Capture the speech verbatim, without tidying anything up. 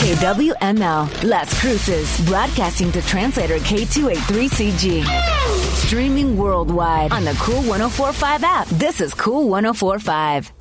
K W M L, Las Cruces, broadcasting to translator K two eighty-three C G. Streaming worldwide on the Cool one oh four point five app. This is Cool one oh four point five.